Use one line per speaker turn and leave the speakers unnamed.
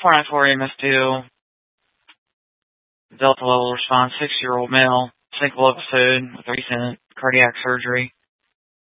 494 EMS2, Delta level response, 6-year-old male, single episode with recent cardiac surgery.